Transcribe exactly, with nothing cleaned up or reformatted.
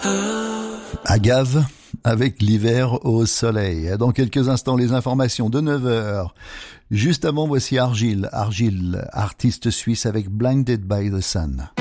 Agave avec l'hiver au soleil. Dans quelques instants, les informations de neuf heures. Juste avant, voici Argile. Argile, artiste suisse avec Blinded by the Sun.